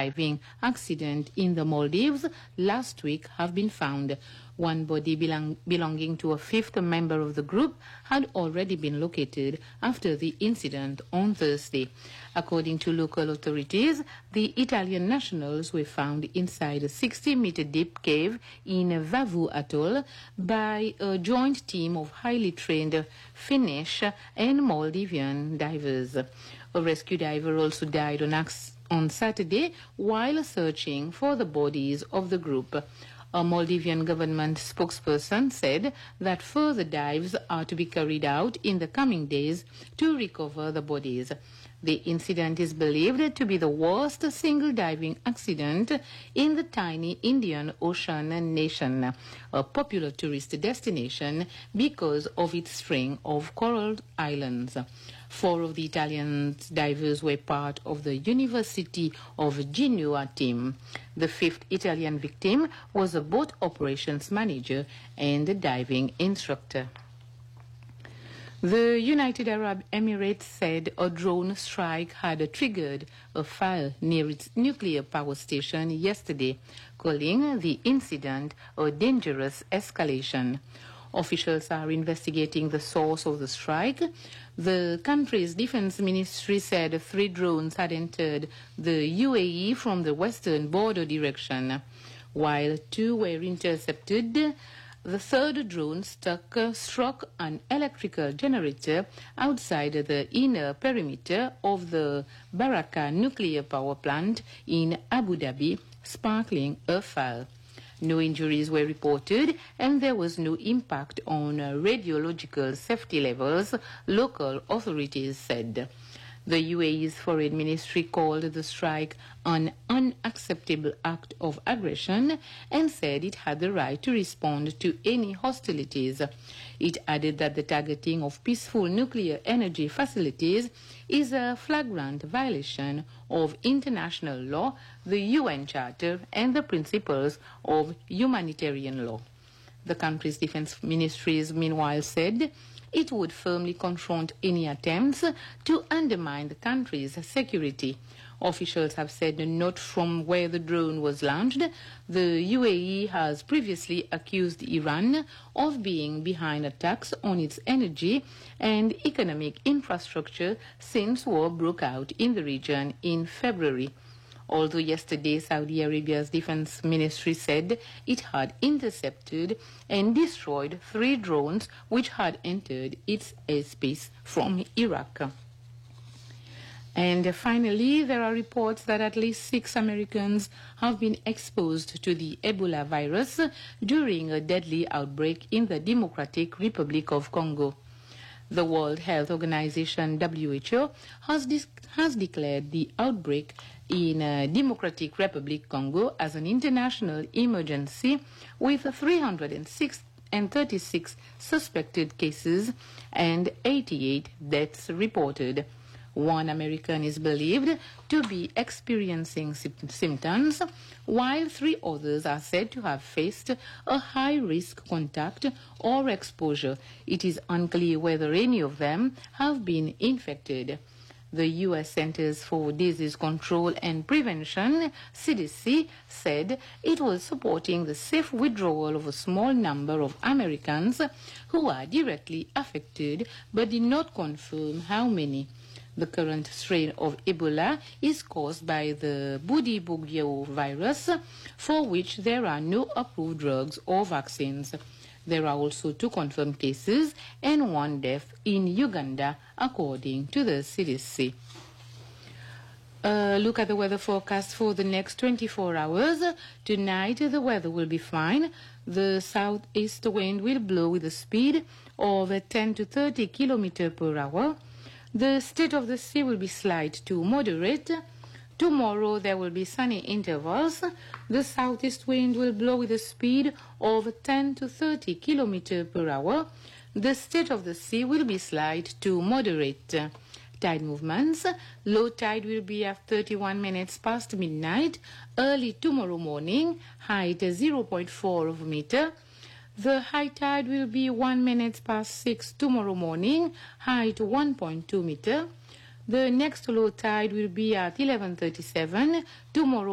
diving accident in the Maldives last week have been found. One body belonging to a fifth member of the group had already been located after the incident on Thursday. According to local authorities, the Italian nationals were found inside a 60-meter deep cave in Vavu Atoll by a joint team of highly trained Finnish and Maldivian divers. A rescue diver also died on Saturday while searching for the bodies of the group. A Maldivian government spokesperson said that further dives are to be carried out in the coming days to recover the bodies. The incident is believed to be the worst single diving accident in the tiny Indian Ocean nation, a popular tourist destination because of its string of coral islands. 4 of the Italian divers were part of the University of Genoa team. The 5th Italian victim was a boat operations manager and a diving instructor. The United Arab Emirates said a drone strike had triggered a fire near its nuclear power station yesterday, calling the incident a dangerous escalation. Officials are investigating the source of the strike. The country's defense ministry said 3 drones had entered the UAE from the western border direction. While 2 were intercepted, the 3rd drone struck an electrical generator outside the inner perimeter of the Baraka nuclear power plant in Abu Dhabi, sparkling a fire. No injuries were reported and there was no impact on radiological safety levels, local authorities said. The UAE's foreign ministry called the strike an unacceptable act of aggression and said it had the right to respond to any hostilities. It added that the targeting of peaceful nuclear energy facilities is a flagrant violation of international law, the UN Charter, and the principles of humanitarian law. The country's defense ministries meanwhile said it would firmly confront any attempts to undermine the country's security. Officials have said not from where the drone was launched. The UAE has previously accused Iran of being behind attacks on its energy and economic infrastructure since war broke out in the region in February. Although yesterday Saudi Arabia's defense ministry said it had intercepted and destroyed 3 drones which had entered its airspace from Iraq. And finally, there are reports that at least 6 Americans have been exposed to the Ebola virus during a deadly outbreak in the Democratic Republic of Congo. The World Health Organization, WHO, has declared the outbreak in Democratic Republic Congo as an international emergency with 336 suspected cases and 88 deaths reported. 1 American is believed to be experiencing symptoms, while 3 others are said to have faced a high-risk contact or exposure. It is unclear whether any of them have been infected. The U.S. Centers for Disease Control and Prevention, CDC, said it was supporting the safe withdrawal of a small number of Americans who are directly affected but did not confirm how many. The current strain of Ebola is caused by the Bundibugyo virus, for which there are no approved drugs or vaccines. There are also 2 confirmed cases and 1 death in Uganda, according to the CDC. Look at the weather forecast for the next 24 hours. Tonight, the weather will be fine. The southeast wind will blow with a speed of 10 to 30 km per hour. The state of the sea will be slight to moderate. Tomorrow there will be sunny intervals. The southeast wind will blow with a speed of 10 to 30 km per hour. The state of the sea will be slight to moderate. Tide movements. Low tide will be at 31 minutes past midnight. Early tomorrow morning, height 0.4 of a meter. The high tide will be 1 minute past 6 tomorrow morning, height 1.2 meter. The next low tide will be at 11:37 tomorrow